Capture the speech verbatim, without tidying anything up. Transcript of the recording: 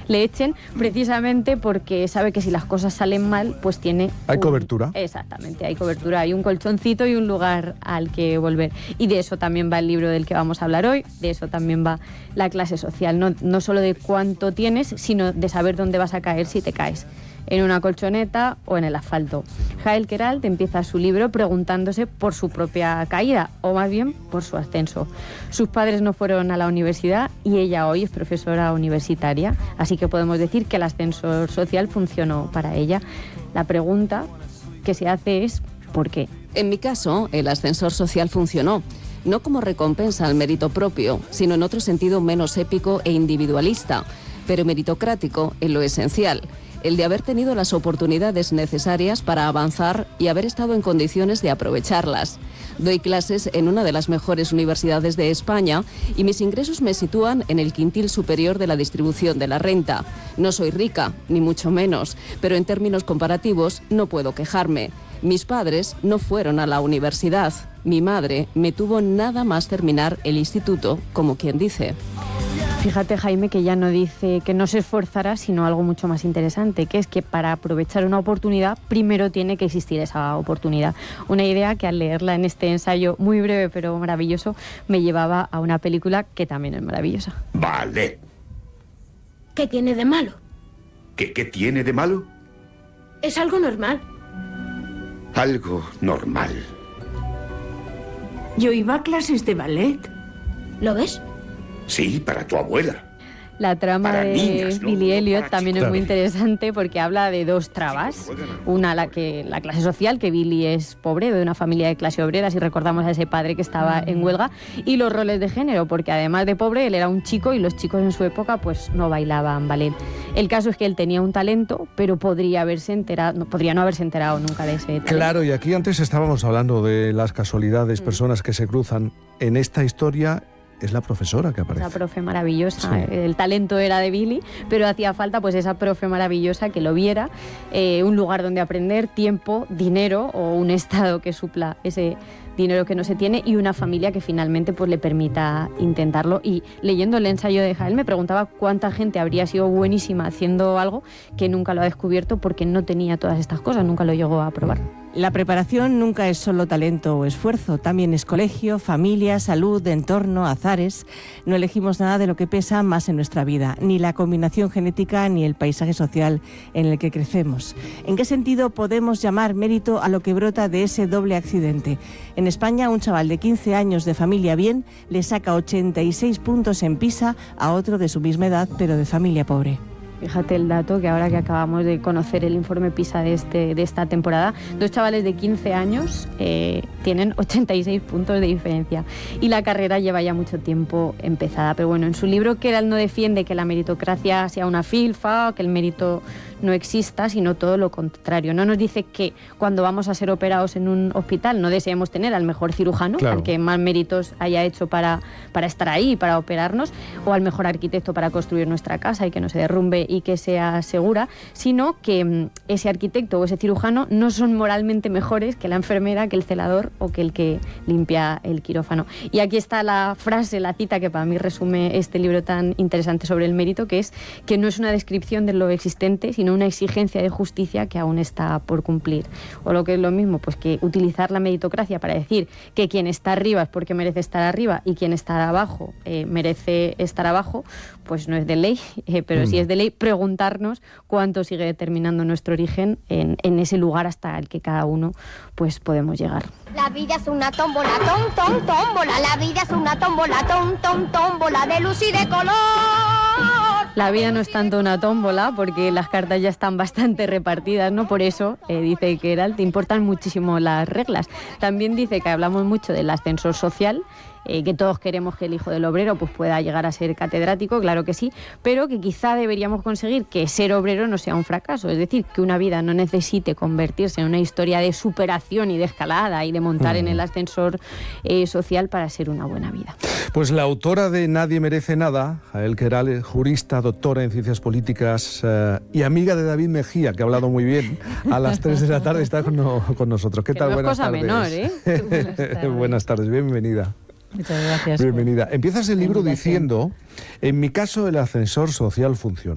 le echen, precisamente porque sabe que si las cosas salen mal, pues tiene... Hay un... cobertura. Exactamente, hay cobertura, hay un colchoncito y un lugar al que volver. Y de eso también va el libro del que vamos a hablar hoy, de eso también va la clase social, no, no solo de cuánto tienes, sino de saber dónde vas a caer si te caes, en una colchoneta o en el asfalto. Jael Queralt empieza su libro preguntándose por su propia caída, o más bien por su ascenso. Sus padres no fueron a la universidad y ella hoy es profesora universitaria, así que podemos decir que el ascensor social funcionó para ella. La pregunta que se hace es ¿por qué? En mi caso, el ascensor social funcionó, no como recompensa al mérito propio, sino en otro sentido menos épico e individualista, pero meritocrático en lo esencial, el de haber tenido las oportunidades necesarias para avanzar y haber estado en condiciones de aprovecharlas. Doy clases en una de las mejores universidades de España y mis ingresos me sitúan en el quintil superior de la distribución de la renta. No soy rica, ni mucho menos, pero en términos comparativos no puedo quejarme. Mis padres no fueron a la universidad. Mi madre me tuvo nada más terminar el instituto, como quien dice. Fíjate, Jaime, que ya no dice que no se esforzará, sino algo mucho más interesante, que es que para aprovechar una oportunidad, primero tiene que existir esa oportunidad. Una idea que al leerla en este ensayo muy breve pero maravilloso, me llevaba a una película que también es maravillosa. Ballet. ¿Qué tiene de malo? ¿Qué, qué tiene de malo? Es algo normal. Algo normal. Yo iba a clases de ballet. ¿Lo ves? Sí, para tu abuela. La trama Para de niñas, ¿no? Billy Elliot Para también chicos. es muy interesante porque habla de dos trabas. Una, la que la clase social, que Billy es pobre, de una familia de clase obrera, si recordamos a ese padre que estaba en huelga, y los roles de género, porque además de pobre, él era un chico y los chicos en su época pues no bailaban ballet. El caso es que él tenía un talento, pero podría haberse enterado, no, podría no haberse enterado nunca de ese talento. Claro, y aquí antes estábamos hablando de las casualidades, personas que se cruzan. En esta historia es la profesora que aparece. Esa profe maravillosa. Sí. El talento era de Billy, pero hacía falta pues esa profe maravillosa que lo viera, eh, un lugar donde aprender, tiempo, dinero o un estado que supla ese dinero que no se tiene y una familia que finalmente pues le permita intentarlo. Y leyendo el ensayo de Jael me preguntaba cuánta gente habría sido buenísima haciendo algo que nunca lo ha descubierto porque no tenía todas estas cosas, nunca lo llegó a probar. La preparación nunca es solo talento o esfuerzo, también es colegio, familia, salud, entorno, azares. No elegimos nada de lo que pesa más en nuestra vida, ni la combinación genética ni el paisaje social en el que crecemos. ¿En qué sentido podemos llamar mérito a lo que brota de ese doble accidente? En España, un chaval de quince años de familia bien le saca ochenta y seis puntos en PISA a otro de su misma edad, pero de familia pobre. Fíjate el dato que ahora que acabamos de conocer el informe PISA de, este, de esta temporada, dos chavales de quince años eh, tienen ochenta y seis puntos de diferencia y la carrera lleva ya mucho tiempo empezada. Pero bueno, en su libro Queralt no defiende que la meritocracia sea una filfa o que el mérito no exista, sino todo lo contrario. No nos dice que cuando vamos a ser operados en un hospital no deseemos tener al mejor cirujano, claro, al que más méritos haya hecho para, para estar ahí, para operarnos, o al mejor arquitecto para construir nuestra casa y que no se derrumbe y que sea segura, sino que mm, ese arquitecto o ese cirujano no son moralmente mejores que la enfermera, que el celador o que el que limpia el quirófano. Y aquí está la frase, la cita que para mí resume este libro tan interesante sobre el mérito, que es que no es una descripción de lo existente, sino una exigencia de justicia que aún está por cumplir. O lo que es lo mismo, pues que utilizar la meritocracia para decir que quien está arriba es porque merece estar arriba y quien está abajo eh, merece estar abajo, pues no es de ley, eh, pero mm. sí es de ley preguntarnos cuánto sigue determinando nuestro origen en, en ese lugar hasta el que cada uno pues podemos llegar. La vida es una tómbola, tom, tom, tómbola. La vida es una tómbola, tom, tom, tómbola de luz y de color. La vida no es tanto una tómbola porque las cartas ya están bastante repartidas, ¿no? Por eso, eh, dice Queralt, te importan muchísimo las reglas. También dice que hablamos mucho del ascensor social, eh, que todos queremos que el hijo del obrero pues, pueda llegar a ser catedrático, claro que sí, pero que quizá deberíamos conseguir que ser obrero no sea un fracaso, es decir, que una vida no necesite convertirse en una historia de superación y de escalada y de montar mm. en el ascensor eh, social para ser una buena vida. Pues la autora de Nadie merece nada, Jael Queralt, jurista, doctora en ciencias políticas eh, y amiga de David Mejía, que ha hablado muy bien, a las tres de la tarde está con, no, con nosotros. ¿Qué que tal? No Buenas es cosa tardes. menor, ¿eh? Buenas tardes. Buenas tardes, bienvenida. Muchas gracias. Bienvenida. Empiezas el libro diciendo, en mi caso el ascensor social funciona.